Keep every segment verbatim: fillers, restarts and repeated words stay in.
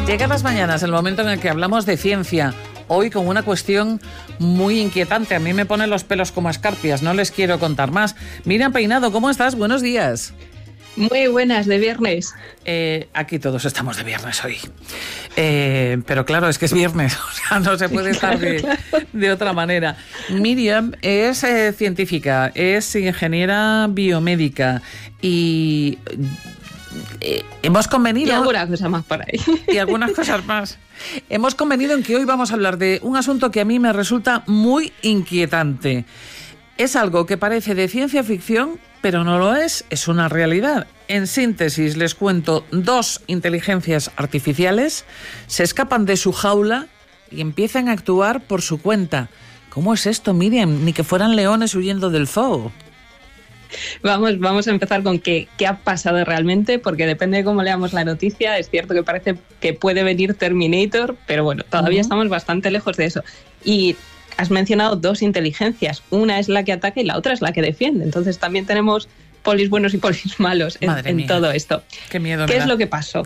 Llega las mañanas, el momento en el que hablamos de ciencia. Hoy con una cuestión muy inquietante. A mí me ponen los pelos como escarpias, no les quiero contar más. Miriam Peinado, ¿cómo estás? Buenos días. Muy buenas, de viernes. Eh, aquí todos estamos de viernes hoy. Eh, pero claro, es que es viernes, o sea, no se puede estar de, claro. de otra manera. Miriam es eh, científica, es ingeniera biomédica y... Eh, hemos convenido... Y algunas cosas más por ahí. Y algunas cosas más. Hemos convenido en que hoy vamos a hablar de un asunto que a mí me resulta muy inquietante. Es algo que parece de ciencia ficción, pero no lo es, es una realidad. En síntesis, les cuento, dos inteligencias artificiales se escapan de su jaula y empiezan a actuar por su cuenta. ¿Cómo es esto, Miriam? Ni que fueran leones huyendo del zoo. Vamos, vamos a empezar con qué, qué ha pasado realmente, porque depende de cómo leamos la noticia. Es cierto que parece que puede venir Terminator, pero bueno, todavía uh-huh. estamos bastante lejos de eso. Y has mencionado dos inteligencias. Una es la que ataca y la otra es la que defiende. Entonces también tenemos polis buenos y polis malos en, en todo esto. Qué miedo. ¿Qué es lo que pasó?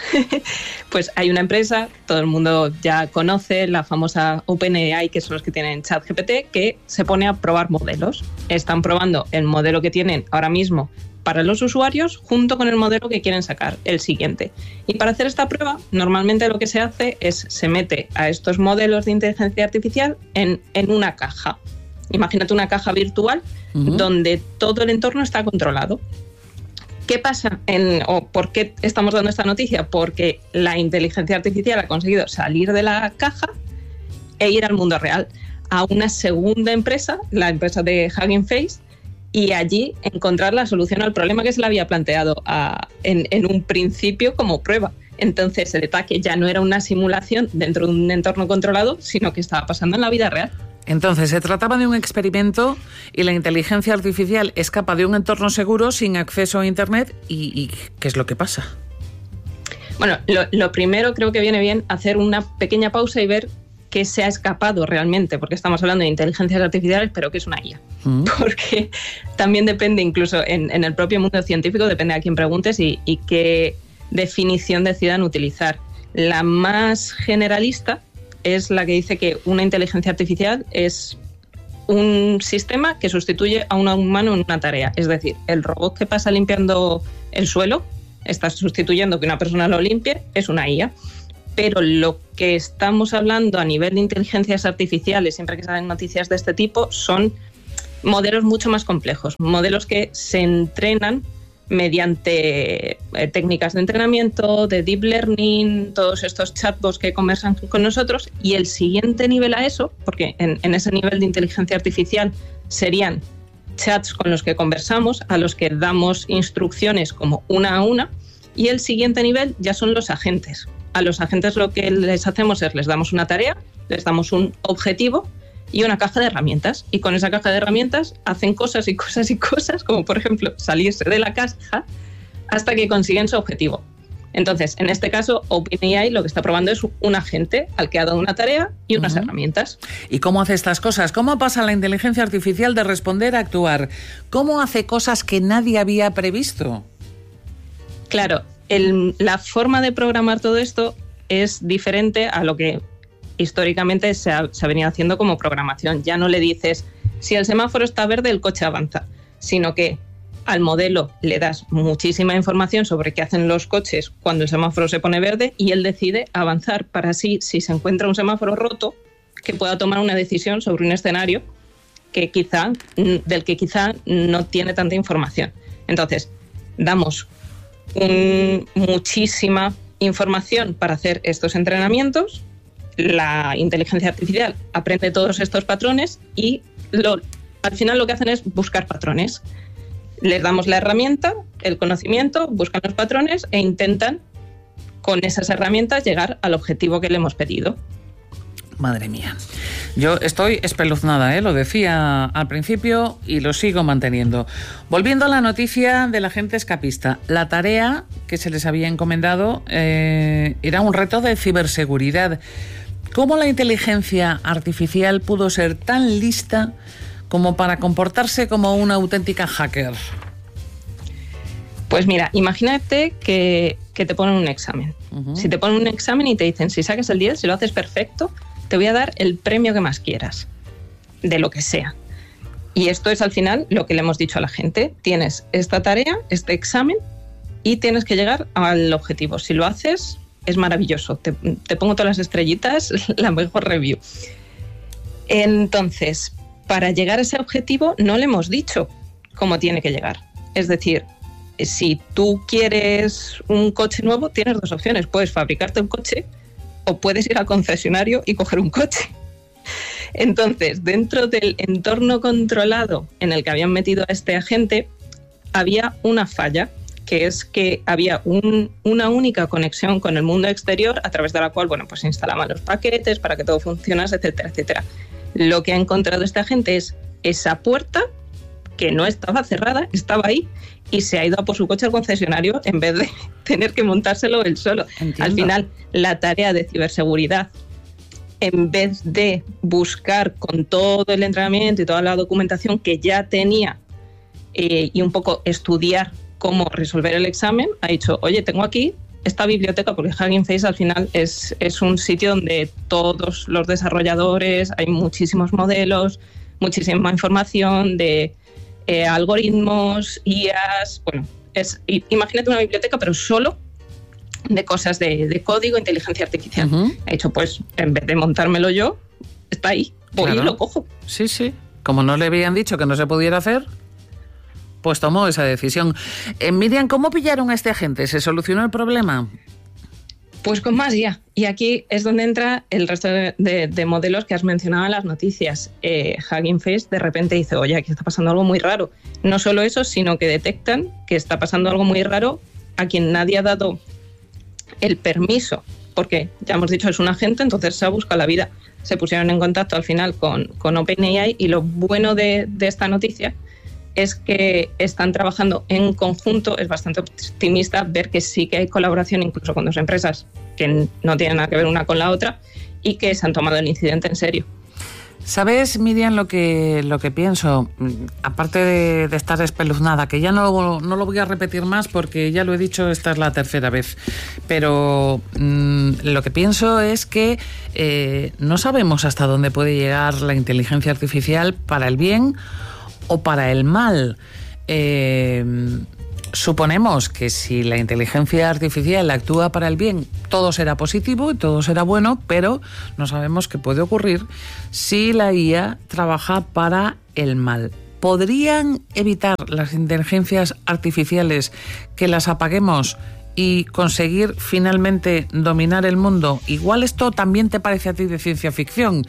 Pues hay una empresa, todo el mundo ya conoce, la famosa OpenAI, que son los que tienen ChatGPT, que se pone a probar modelos. Están probando el modelo que tienen ahora mismo para los usuarios junto con el modelo que quieren sacar, el siguiente. Y para hacer esta prueba, normalmente lo que se hace es se mete a estos modelos de inteligencia artificial en, en una caja. Imagínate una caja virtual uh-huh. donde todo el entorno está controlado. ¿Qué pasa? En, o ¿por qué estamos dando esta noticia? Porque la inteligencia artificial ha conseguido salir de la caja e ir al mundo real, a una segunda empresa, la empresa de Hugging Face, y allí encontrar la solución al problema que se le había planteado a, en, en un principio como prueba. Entonces el ataque ya no era una simulación dentro de un entorno controlado, sino que estaba pasando en la vida real. Entonces, se trataba de un experimento y la inteligencia artificial escapa de un entorno seguro sin acceso a Internet. ¿Y, y qué es lo que pasa? Bueno, lo, lo primero creo que viene bien hacer una pequeña pausa y ver qué se ha escapado realmente, porque estamos hablando de inteligencias artificiales, pero que es una I A. ¿Mm? Porque también depende, incluso en, en el propio mundo científico, depende a quién preguntes y, y qué definición decidan utilizar. La más generalista es la que dice que una inteligencia artificial es un sistema que sustituye a un humano en una tarea. Es decir, el robot que pasa limpiando el suelo está sustituyendo que una persona lo limpie, es una I A. Pero lo que estamos hablando a nivel de inteligencias artificiales, siempre que salen noticias de este tipo, son modelos mucho más complejos, modelos que se entrenan mediante eh, técnicas de entrenamiento, de deep learning, todos estos chatbots que conversan con nosotros, y el siguiente nivel a eso, porque en, en ese nivel de inteligencia artificial serían chats con los que conversamos, a los que damos instrucciones como una a una, y el siguiente nivel ya son los agentes. A los agentes lo que les hacemos es les damos una tarea, les damos un objetivo y una caja de herramientas, y con esa caja de herramientas hacen cosas y cosas y cosas, como por ejemplo salirse de la caja hasta que consiguen su objetivo. Entonces, en este caso, OpenAI lo que está probando es un agente al que ha dado una tarea y unas uh-huh. herramientas. ¿Y cómo hace estas cosas? ¿Cómo pasa la inteligencia artificial de responder a actuar? ¿Cómo hace cosas que nadie había previsto? Claro, el, la forma de programar todo esto es diferente a lo que históricamente se ha, se ha venido haciendo como programación. Ya no le dices, si el semáforo está verde, el coche avanza, sino que al modelo le das muchísima información sobre qué hacen los coches cuando el semáforo se pone verde y él decide avanzar para así, si se encuentra un semáforo roto, que pueda tomar una decisión sobre un escenario que quizá, del que quizá no tiene tanta información. Entonces, damos un, muchísima información para hacer estos entrenamientos. La inteligencia artificial aprende todos estos patrones y lo, al final lo que hacen es buscar patrones. Les damos la herramienta, el conocimiento, buscan los patrones e intentan con esas herramientas llegar al objetivo que le hemos pedido. Madre mía. Yo estoy espeluznada, ¿eh? Lo decía al principio y lo sigo manteniendo. Volviendo a la noticia del agente escapista, la tarea que se les había encomendado eh, era un reto de ciberseguridad. ¿Cómo la inteligencia artificial pudo ser tan lista como para comportarse como una auténtica hacker? Pues mira, imagínate que, que te ponen un examen. Uh-huh. Si te ponen un examen y te dicen, si sacas el diez, si lo haces perfecto, te voy a dar el premio que más quieras, de lo que sea. Y esto es al final lo que le hemos dicho a la gente. Tienes esta tarea, este examen, y tienes que llegar al objetivo. Si lo haces, es maravilloso. Te, te pongo todas las estrellitas, la mejor review. Entonces, para llegar a ese objetivo no le hemos dicho cómo tiene que llegar. Es decir, si tú quieres un coche nuevo, tienes dos opciones. Puedes fabricarte un coche o puedes ir al concesionario y coger un coche. Entonces, dentro del entorno controlado en el que habían metido a este agente, había una falla, que es que había un, una única conexión con el mundo exterior a través de la cual, bueno, pues se instalaban los paquetes para que todo funcionase, etcétera, etcétera. Lo que ha encontrado este agente es esa puerta que no estaba cerrada, estaba ahí, y se ha ido a por su coche al concesionario en vez de tener que montárselo él solo. Entiendo. Al final, la tarea de ciberseguridad, en vez de buscar con todo el entrenamiento y toda la documentación que ya tenía eh, y un poco estudiar cómo resolver el examen, ha dicho, oye, tengo aquí esta biblioteca, porque Hugging Face al final es, es un sitio donde todos los desarrolladores, hay muchísimos modelos, muchísima información de eh, algoritmos, I As, bueno, es, imagínate una biblioteca, pero solo de cosas de, de código, inteligencia artificial. Uh-huh. He dicho, pues, en vez de montármelo yo, está ahí, voy claro. y lo cojo. Sí, sí. Como no le habían dicho que no se pudiera hacer, pues tomó esa decisión. Eh, Miriam, ¿cómo pillaron a este agente? ¿Se solucionó el problema? Pues con más I A. Y aquí es donde entra el resto de, de, de modelos que has mencionado en las noticias. Eh, Hugging Face de repente dice, oye, aquí está pasando algo muy raro. No solo eso, sino que detectan que está pasando algo muy raro a quien nadie ha dado el permiso, porque ya hemos dicho, es un agente, entonces se ha buscado la vida. Se pusieron en contacto al final con, con OpenAI, y lo bueno de, de esta noticia es que están trabajando en conjunto. Es bastante optimista ver que sí que hay colaboración incluso con dos empresas que no tienen nada que ver una con la otra y que se han tomado el incidente en serio. ¿Sabes, Miriam, lo que, lo que pienso? Aparte de, de estar espeluznada, que ya no, no lo voy a repetir más porque ya lo he dicho, esta es la tercera vez, pero mmm, lo que pienso es que eh, no sabemos hasta dónde puede llegar la inteligencia artificial para el bien o para el mal. Eh, suponemos que si la inteligencia artificial actúa para el bien, todo será positivo y todo será bueno, pero no sabemos qué puede ocurrir si la I A trabaja para el mal. ¿Podrían evitar las inteligencias artificiales que las apaguemos y conseguir finalmente dominar el mundo? Igual esto también te parece a ti de ciencia ficción,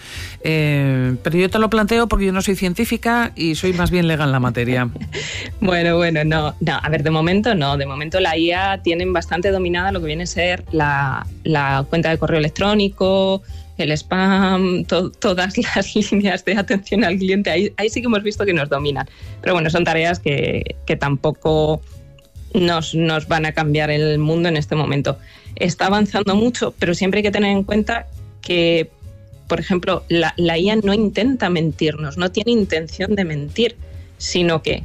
eh, pero yo te lo planteo porque yo no soy científica y soy más bien legal en la materia. Bueno, bueno, no, no, a ver, de momento no, de momento la I A tienen bastante dominada lo que viene a ser la, la cuenta de correo electrónico, el spam, to, todas las líneas de atención al cliente, ahí, ahí sí que hemos visto que nos dominan, pero bueno, son tareas que, que tampoco Nos, nos van a cambiar el mundo en este momento. Está avanzando mucho, pero siempre hay que tener en cuenta que, por ejemplo, la, la I A no intenta mentirnos, no tiene intención de mentir, sino que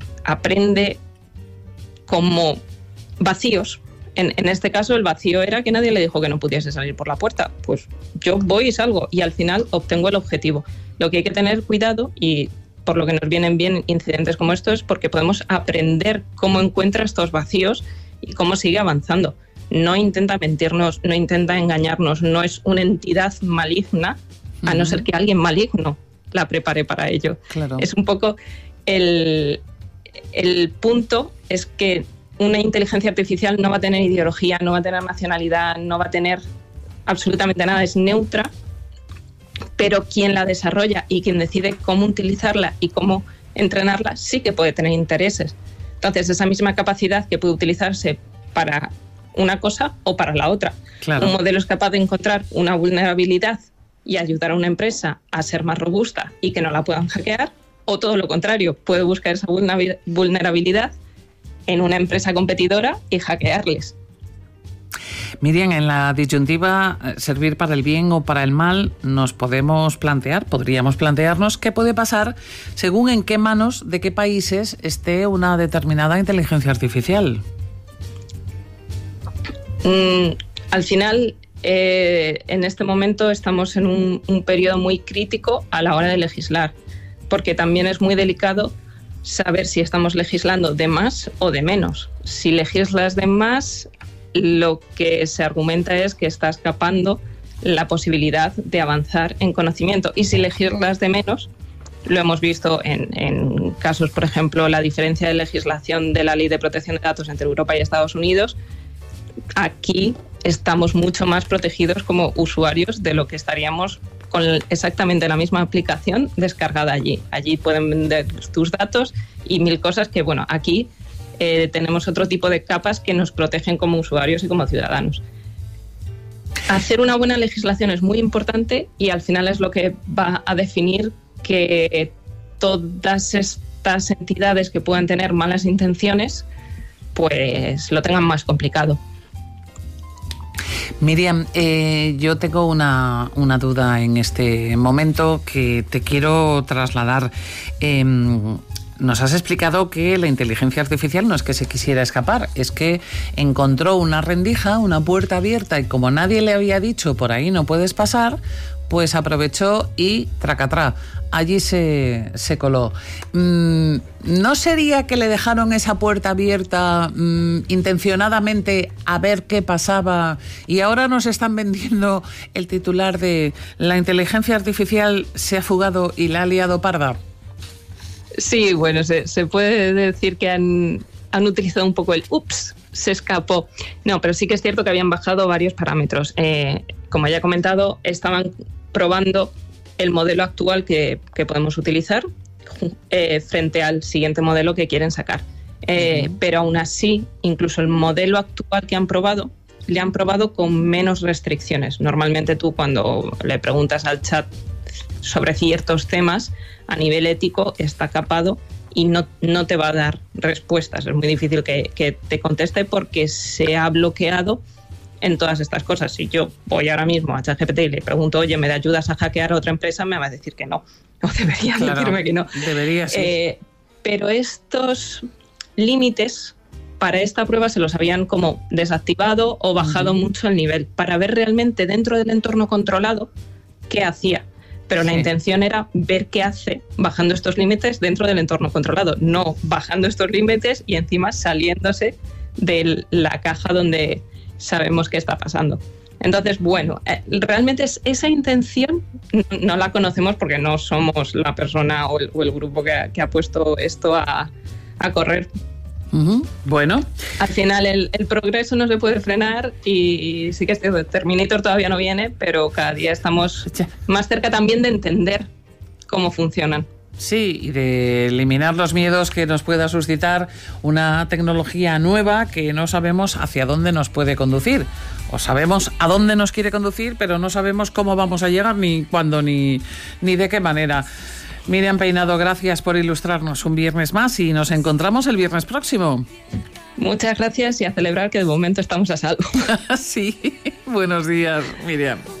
aprende como vacíos. En, en este caso, el vacío era que nadie le dijo que no pudiese salir por la puerta. Pues yo voy y salgo y al final obtengo el objetivo. Lo que hay que tener cuidado, y por lo que nos vienen bien incidentes como estos, porque podemos aprender cómo encuentra estos vacíos y cómo sigue avanzando. No intenta mentirnos, no intenta engañarnos, no es una entidad maligna, a no ser que alguien maligno la prepare para ello. Claro. Es un poco el, el punto, es que una inteligencia artificial no va a tener ideología, no va a tener nacionalidad, no va a tener absolutamente nada, es neutra, pero quien la desarrolla y quien decide cómo utilizarla y cómo entrenarla sí que puede tener intereses. Entonces, esa misma capacidad que puede utilizarse para una cosa o para la otra. Claro. Un modelo es capaz de encontrar una vulnerabilidad y ayudar a una empresa a ser más robusta y que no la puedan hackear, o todo lo contrario, puede buscar esa vulnerabilidad en una empresa competidora y hackearles. Miriam, en la disyuntiva servir para el bien o para el mal, nos podemos plantear, podríamos plantearnos qué puede pasar según en qué manos de qué países esté una determinada inteligencia artificial. Mm, al final, eh, en este momento estamos en un, un periodo muy crítico a la hora de legislar, porque también es muy delicado saber si estamos legislando de más o de menos. Si legislas de más, lo que se argumenta es que está escapando la posibilidad de avanzar en conocimiento. Y si legislas de menos, lo hemos visto en, en casos, por ejemplo, la diferencia de legislación de la Ley de Protección de Datos entre Europa y Estados Unidos. Aquí estamos mucho más protegidos como usuarios de lo que estaríamos con exactamente la misma aplicación descargada allí. Allí pueden vender tus datos y mil cosas que, bueno, aquí eh, tenemos otro tipo de capas que nos protegen como usuarios y como ciudadanos. Hacer una buena legislación es muy importante y al final es lo que va a definir que todas estas entidades que puedan tener malas intenciones, pues lo tengan más complicado. Miriam, eh, yo tengo una, una duda en este momento que te quiero trasladar. Eh, nos has explicado que la inteligencia artificial no es que se quisiera escapar, es que encontró una rendija, una puerta abierta y como nadie le había dicho por ahí no puedes pasar, pues aprovechó y tracatrá, allí se, se coló. Mm, ¿No sería que le dejaron esa puerta abierta mm, intencionadamente a ver qué pasaba y ahora nos están vendiendo el titular de la inteligencia artificial se ha fugado y la ha liado parda? Sí, bueno, se, se puede decir que han, han utilizado un poco el ups, se escapó. No, pero sí que es cierto que habían bajado varios parámetros. Eh, como ya he comentado, estaban probando el modelo actual que, que podemos utilizar eh, frente al siguiente modelo que quieren sacar. Eh, uh-huh. Pero aún así, incluso el modelo actual que han probado, le han probado con menos restricciones. Normalmente tú cuando le preguntas al chat sobre ciertos temas, a nivel ético está capado y no, no te va a dar respuestas. Es muy difícil que, que te conteste porque se ha bloqueado en todas estas cosas. Si yo voy ahora mismo a ChatGPT y le pregunto, oye, ¿me ayudas a hackear a otra empresa? Me va a decir que no. O debería claro, decirme que no. Debería, sí. Eh, pero estos límites para esta prueba se los habían como desactivado o bajado uh-huh. mucho el nivel para ver realmente dentro del entorno controlado qué hacía. Pero sí. La intención era ver qué hace bajando estos límites dentro del entorno controlado, no bajando estos límites y encima saliéndose de la caja donde sabemos qué está pasando. Entonces, bueno, eh, realmente es, esa intención no la conocemos porque no somos la persona o el, o el grupo que ha, que ha puesto esto a, a correr. Uh-huh. Bueno. Al final el, el progreso no se puede frenar y, y sí que es cierto, Terminator todavía no viene, pero cada día estamos más cerca también de entender cómo funcionan. Sí, y de eliminar los miedos que nos pueda suscitar una tecnología nueva que no sabemos hacia dónde nos puede conducir. O sabemos a dónde nos quiere conducir, pero no sabemos cómo vamos a llegar, ni cuándo, ni, ni de qué manera. Miriam Peinado, gracias por ilustrarnos un viernes más y nos encontramos el viernes próximo. Muchas gracias y a celebrar que de momento estamos a salvo. Sí, buenos días, Miriam.